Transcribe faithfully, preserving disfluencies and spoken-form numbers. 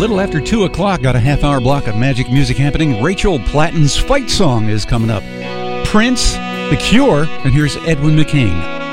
little after two o'clock, got a half-hour block of magic music happening. Rachel Platten's Fight Song is coming up. Prince, The Cure, and here's Edwin McCain.